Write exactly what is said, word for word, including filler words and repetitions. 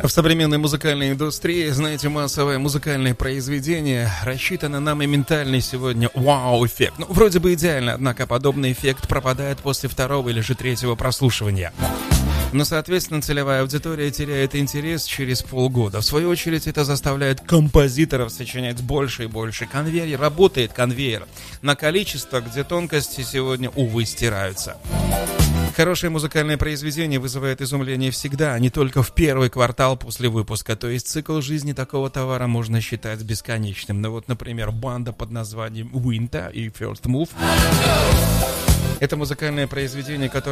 В современной музыкальной индустрии, знаете, массовое музыкальное произведение рассчитано на моментальный сегодня вау-эффект. Ну, вроде бы идеально, однако подобный эффект пропадает после второго или же третьего прослушивания. Но, соответственно, целевая аудитория теряет интерес через полгода. В свою очередь, это заставляет композиторов сочинять больше и больше. Конвейер, работает конвейер на количество, где тонкости сегодня, увы, стираются. Хорошее музыкальное произведение вызывает изумление всегда, а не только в первый квартал после выпуска. То есть цикл жизни такого товара можно считать бесконечным. Ну вот, например, банда под названием Winter и First Move. Это музыкальное произведение, которое